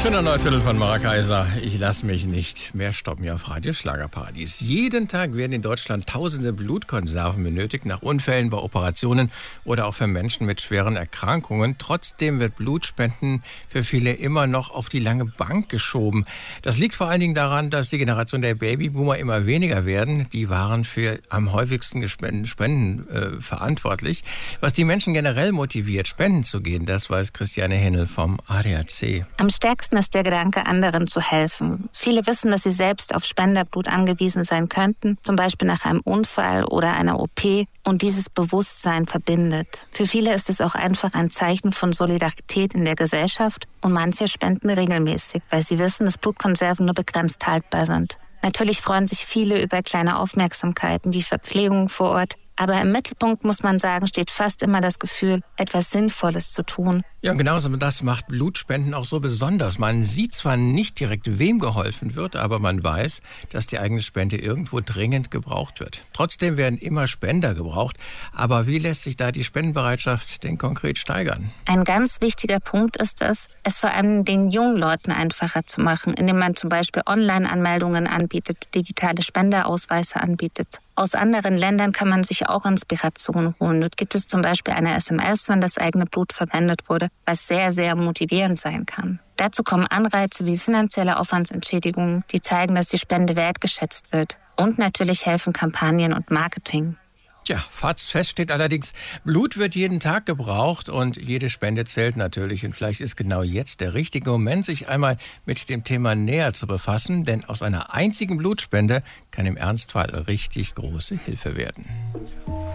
Schöner Neutitel von Mara Kaiser. Ich lasse mich nicht mehr stoppen hier auf Radio Schlagerparadies. Jeden Tag werden in Deutschland tausende Blutkonserven benötigt, nach Unfällen, bei Operationen oder auch für Menschen mit schweren Erkrankungen. Trotzdem wird Blutspenden für viele immer noch auf die lange Bank geschoben. Das liegt vor allen Dingen daran, dass die Generation der Babyboomer immer weniger werden. Die waren für am häufigsten Spenden verantwortlich. Was die Menschen generell motiviert, spenden zu gehen, das weiß Christiane Hennel vom ADAC. Am stärksten ist der Gedanke, anderen zu helfen. Viele wissen, dass sie selbst auf Spenderblut angewiesen sein könnten, zum Beispiel nach einem Unfall oder einer OP, und dieses Bewusstsein verbindet. Für viele ist es auch einfach ein Zeichen von Solidarität in der Gesellschaft und manche spenden regelmäßig, weil sie wissen, dass Blutkonserven nur begrenzt haltbar sind. Natürlich freuen sich viele über kleine Aufmerksamkeiten wie Verpflegung vor Ort, aber im Mittelpunkt, muss man sagen, steht fast immer das Gefühl, etwas Sinnvolles zu tun. Ja, genauso, das macht Blutspenden auch so besonders. Man sieht zwar nicht direkt, wem geholfen wird, aber man weiß, dass die eigene Spende irgendwo dringend gebraucht wird. Trotzdem werden immer Spender gebraucht. Aber wie lässt sich da die Spendenbereitschaft denn konkret steigern? Ein ganz wichtiger Punkt ist es vor allem den jungen Leuten einfacher zu machen, indem man zum Beispiel Online-Anmeldungen anbietet, digitale Spenderausweise anbietet. Aus anderen Ländern kann man sich auch Inspiration holen. Dort gibt es zum Beispiel eine SMS, wenn das eigene Blut verwendet wurde, was sehr, sehr motivierend sein kann. Dazu kommen Anreize wie finanzielle Aufwandsentschädigungen, die zeigen, dass die Spende wertgeschätzt wird. Und natürlich helfen Kampagnen und Marketing. Tja, fest steht allerdings, Blut wird jeden Tag gebraucht und jede Spende zählt natürlich. Und vielleicht ist genau jetzt der richtige Moment, sich einmal mit dem Thema näher zu befassen. Denn aus einer einzigen Blutspende kann im Ernstfall richtig große Hilfe werden.